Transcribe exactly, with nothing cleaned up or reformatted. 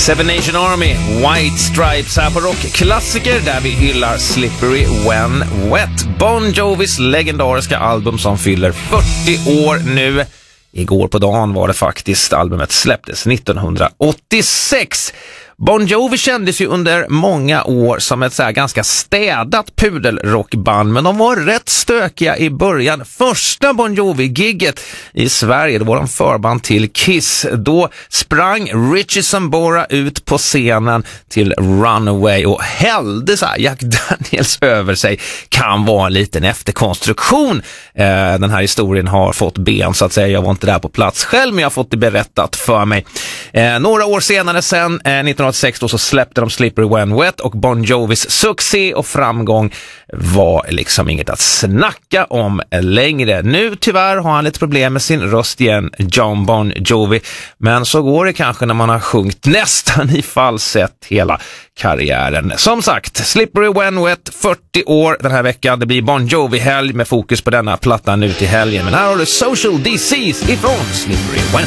Seven Nation Army, White Stripes här på Rockklassiker där vi hyllar Slippery When Wet, Bon Jovis legendariska album som fyller fyrtio år nu. Igår på dagen var det faktiskt, albumet släpptes nittonhundraåttiosex. Bon Jovi kändes ju under många år som ett så här ganska städat pudelrockband, men de var rätt stökiga i början. Första Bon Jovi-gigget i Sverige, då var de förband till Kiss. Då sprang Richie Sambora ut på scenen till Runaway och hällde så här Jack Daniels över sig. Kan vara en liten efterkonstruktion. Eh, den här historien har fått ben så att säga. Jag var inte där på plats själv, men jag har fått det berättat för mig. Eh, några år senare sen, eh, nittonhundraåttiosex, då så släppte de Slippery When Wet, och Bon Jovis succé och framgång var liksom inget att snacka om längre. Nu tyvärr har han lite problem med sin röst igen, John Bon Jovi, men så går det kanske när man har sjungit nästan i falsett hela karriären. Som sagt, Slippery When Wet, fyrtio år den här veckan. Det blir Bon Jovi-helg med fokus på denna platta nu till helgen. Men här har du Social Disease ifrån Slippery When